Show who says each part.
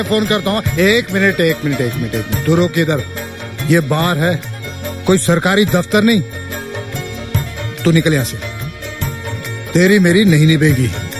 Speaker 1: Phone करता हूँ। एक मिनट तू रोक इधर। ये बार है, कोई सरकारी दफ्तर नहीं। तू निकल यहाँ से, तेरी मेरी नहीं निभेगी।